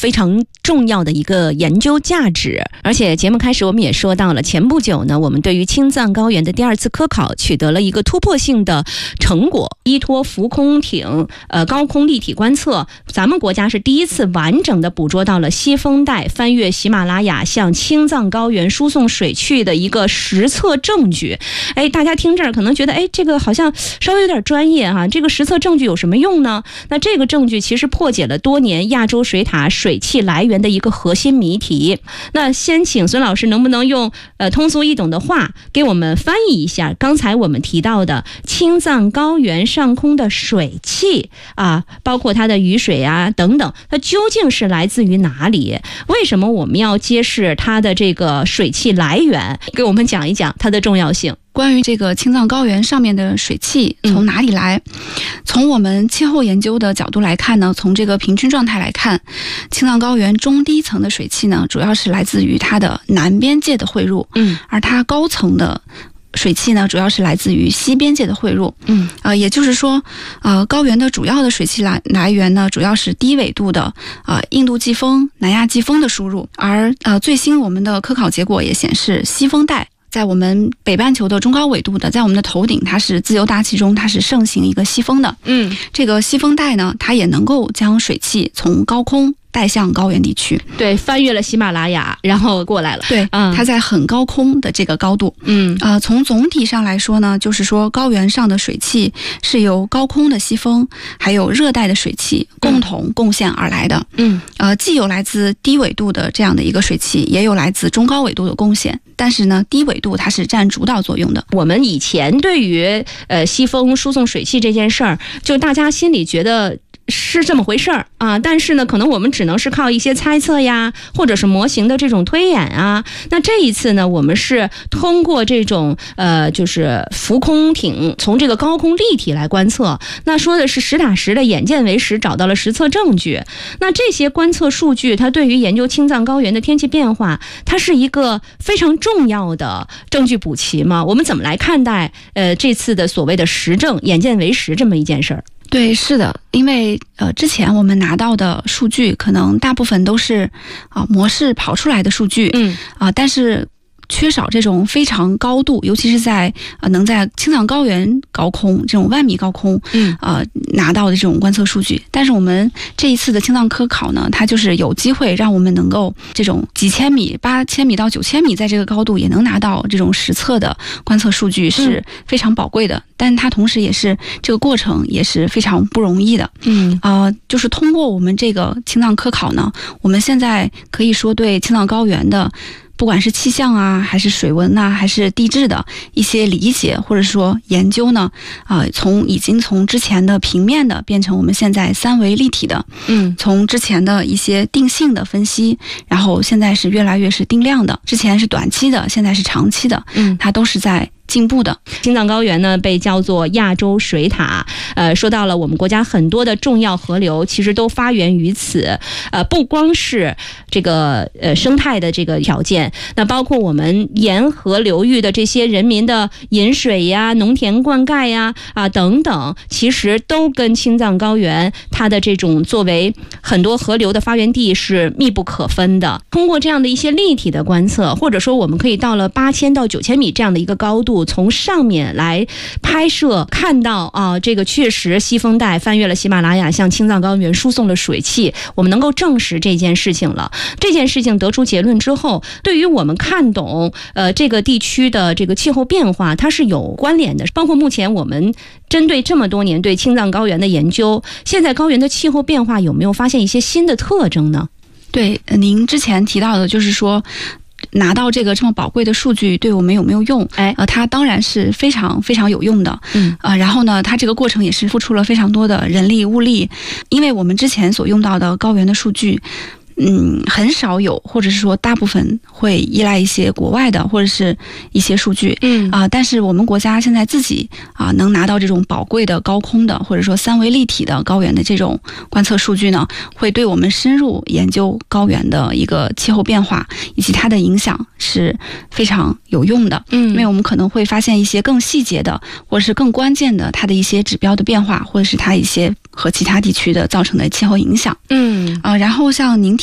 非常重要的一个研究价值。而且节目开始我们也说到了，前不久呢，我们对于青藏高原的第2次科考取得了一个突破性的成果，依托浮空艇高空立体观测，咱们国家是第一次完整的捕捉到了西风带翻越喜马拉雅向青藏高原输送水汽的一个实测证据。大家听这儿可能觉得这个好像稍微有点专业哈，这个实测证据有什么用呢？那这个证据其实破解了多年亚洲水塔水汽来源的一个核心谜题。那先请孙老师能不能用通俗易懂的话给我们翻译一下刚才我们提到的青藏高原上空的水汽啊，包括它的雨水啊等等，它究竟是来自于哪里？为什么我们要揭示它的这个水汽来源？给我们讲一讲它的重要性。 关于这个青藏高原上面的水汽从哪里来，从我们气候研究的角度来看呢，从这个平均状态来看，青藏高原中低层的水汽呢，主要是来自于它的南边界的汇入，而它高层的水汽呢，主要是来自于西边界的汇入。也就是说，高原的主要的水汽来源呢，主要是低纬度的印度季风、南亚季风的输入。而最新我们的科考结果也显示，西风带在我们北半球的中高纬度的，在我们的头顶，它是自由大气中它是盛行一个西风的。这个西风带呢，它也能够将水汽从高空带向高原地区， 对，翻越了喜马拉雅，然后过来了。 对，它在很高空的这个高度。从总体上来说呢，就是说高原上的水汽是由高空的西风还有热带的水汽共同贡献而来的。既有来自低纬度的这样的一个水汽，也有来自中高纬度的贡献。但是呢，低纬度它是占主导作用的。 我们以前对于西风输送水汽这件事儿，就大家心里觉得是这么回事儿啊，但是呢，可能我们只能是靠一些猜测呀，或者是模型的这种推演啊。那这一次呢，我们是通过这种就是浮空艇从这个高空立体来观测，那说的是实打实的眼见为实，找到了实测证据。那这些观测数据，它对于研究青藏高原的天气变化，它是一个非常重要的证据补齐吗？我们怎么来看待这次的所谓的实证、眼见为实这么一件事儿？ 对，是的，因为之前我们拿到的数据可能大部分都是模式跑出来的数据，但是缺少这种非常高度，尤其是在能在青藏高原高空这种10000米高空拿到的这种观测数据。但是我们这一次的青藏科考呢，它就是有机会让我们能够这种几千米、8000米到9000米在这个高度也能拿到这种实测的观测数据，是非常宝贵的。但它同时也是这个过程也是非常不容易的。就是通过我们这个青藏科考呢，我们现在可以说对青藏高原的不管是气象啊，还是水文啊，还是地质的一些理解或者说研究呢，已经从之前的平面的变成我们现在3维立体的，从之前的一些定性的分析，然后现在是越来越是定量的，之前是短期的，现在是长期的，它都是在进步的。 青藏高原呢被叫做亚洲水塔，说到了我们国家很多的重要河流其实都发源于此，不光是这个生态的这个条件，那包括我们沿河流域的这些人民的饮水呀、农田灌溉呀等等，其实都跟青藏高原它的这种作为很多河流的发源地是密不可分的。通过这样的一些立体的观测，或者说我们可以到了8000到9000米这样的一个高度，从上面来拍摄，看到这个确实西风带翻越了喜马拉雅向青藏高原输送了水汽，我们能够证实这件事情了。这件事情得出结论之后，对于我们看懂这个地区的这个气候变化，它是有关联的。包括目前我们针对这么多年对青藏高原的研究，现在高原的气候变化有没有发现一些新的特征呢？ 对，您之前提到的就是说拿到这个这么宝贵的数据对我们有没有用？它当然是非常非常有用的。然后呢，它这个过程也是付出了非常多的人力物力，因为我们之前所用到的高原的数据很少有，或者是说大部分会依赖一些国外的或者是一些数据。但是我们国家现在自己能拿到这种宝贵的高空的或者说3维立体的高原的这种观测数据呢，会对我们深入研究高原的一个气候变化以及它的影响是非常有用的。因为我们可能会发现一些更细节的或者是更关键的它的一些指标的变化，或者是它一些和其他地区的造成的气候影响。然后像您提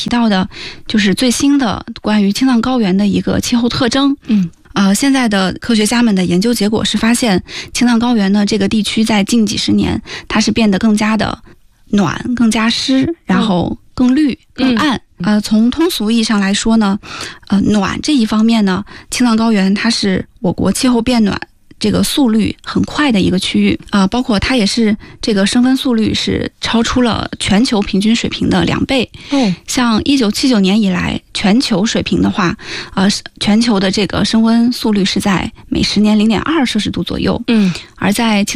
提到的，就是最新的关于青藏高原的一个气候特征。现在的科学家们的研究结果是发现，青藏高原呢这个地区在近几十年，它是变得更加的暖、更加湿，然后更绿、更暗。从通俗意义上来说呢，暖这一方面呢，青藏高原它是我国气候变暖这个速率很快的一个区域包括它也是这个升温速率是超出了全球平均水平的2倍。像1979年以来全球水平的话，全球的这个升温速率是在每10年0.2摄氏度左右。而在